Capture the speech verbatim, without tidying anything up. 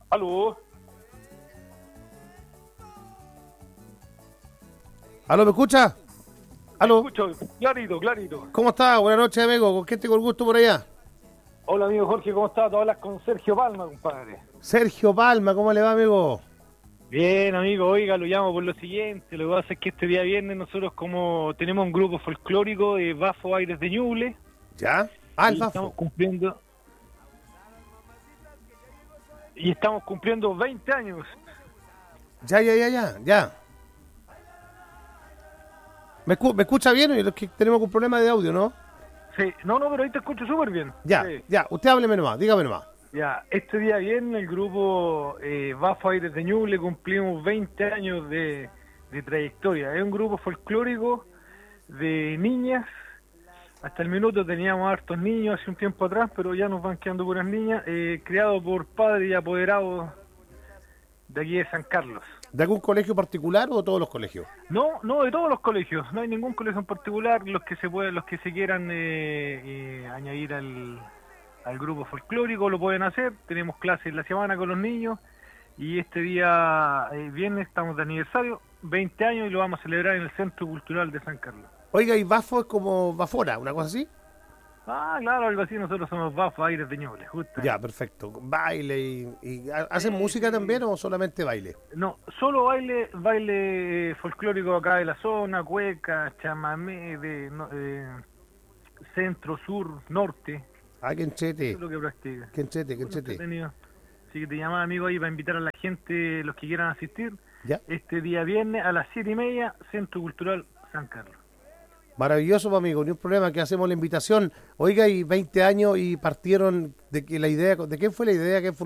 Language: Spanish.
Aló. ¿Aló, me escucha? ¿Aló? Me escucho, clarito, clarito. ¿Cómo está? Buenas noches, amigo. ¿Con quién tengo el gusto por allá? Hola, amigo Jorge, ¿cómo estás? Tú hablas con Sergio Palma, compadre. Sergio Palma, ¿cómo le va, amigo? Bien, amigo, oiga, lo llamo por lo siguiente. Lo que pasa es que este día viernes nosotros como tenemos un grupo folclórico de Bafo Aires de Ñuble. ¿Ya? Ah, el y Bafo. Estamos cumpliendo... Y estamos cumpliendo veinte años. Ya, ya, ya, ya, ya. ¿Me, escu- ¿Me escucha bien? Es que tenemos un problema de audio, ¿no? Sí, no, no, pero ahí te escucho súper bien. Ya, Sí. ya. Usted hábleme nomás, dígame nomás. Ya, este día viernes el grupo eh, Bafo Aires de Ñuble cumplimos veinte años de, de trayectoria. Es un grupo folclórico de niñas. Hasta el minuto teníamos hartos niños hace un tiempo atrás, pero ya nos van quedando puras niñas, eh, criado por padres y apoderados de aquí de San Carlos. ¿De algún colegio particular o de todos los colegios? No, no de todos los colegios, no hay ningún colegio en particular, los que se pueden, los que se quieran eh, eh, añadir al, al grupo folclórico lo pueden hacer. Tenemos clases en la semana con los niños y este día eh, viernes estamos de aniversario, veinte años, y lo vamos a celebrar en el Centro Cultural de San Carlos. Oiga, ¿y Bafo es como Bafora, una cosa así? Ah, claro, algo así, nosotros somos Bafo Aires de Ñuble, justo. Ya, perfecto. Baile y... y ¿hacen Eh, música también o solamente baile? No, solo baile baile folclórico acá de la zona, cueca, chamamé, de no, eh, centro, sur, norte, Ah, qué eso enchete, es lo que practica. qué enchete, qué Bueno, enchete. entretenido. Así que te llamaba, amigo, ahí para invitar a la gente, los que quieran asistir, Ya. este día viernes a las siete y media, Centro Cultural San Carlos. Maravilloso, pues, amigo, ni un problema, que hacemos la invitación. Oiga, y veinte años y partieron de que la idea, ¿de qué fue la idea? ¿Qué fue